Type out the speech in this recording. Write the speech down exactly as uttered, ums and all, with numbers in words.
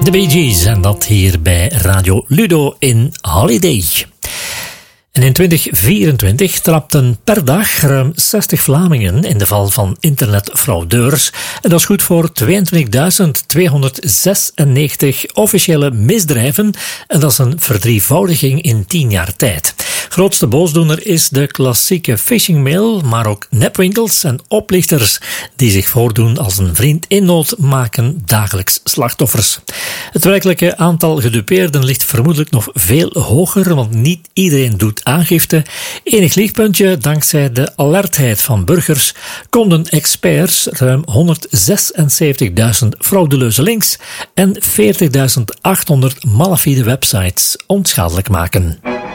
De Bee Gees en dat hier bij Radio Ludo in Holiday. En in twintig vierentwintig trapten per dag ruim zestig Vlamingen in de val van internetfraudeurs. En dat is goed voor tweeëntwintigduizend tweehonderdzesennegentig officiële misdrijven. En dat is een verdrievoudiging in tien jaar tijd. Grootste boosdoener is de klassieke phishingmail, maar ook nepwinkels en oplichters die zich voordoen als een vriend in nood maken dagelijks slachtoffers. Het werkelijke aantal gedupeerden ligt vermoedelijk nog veel hoger, want niet iedereen doet aangifte. Enig lichtpuntje, dankzij de alertheid van burgers konden experts ruim honderdzesenzeventigduizend fraudeleuze links en veertigduizend achthonderd malafide websites onschadelijk maken.